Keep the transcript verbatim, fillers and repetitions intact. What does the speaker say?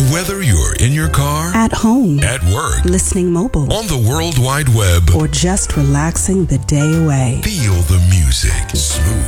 Whether you're in your car, at home, at work, listening mobile, on the World Wide Web, or just relaxing the day away. Feel the music. Smooth